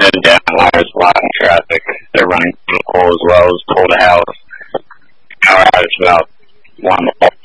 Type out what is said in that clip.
And down wires, blocking traffic. They're running coal as well as coal to house. Power outage about 1